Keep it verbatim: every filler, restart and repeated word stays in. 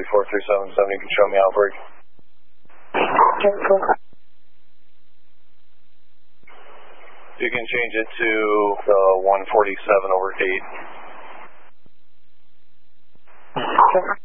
three four three seven seven, you can show me outbreak. You can change it to uh, one forty-seven over eight.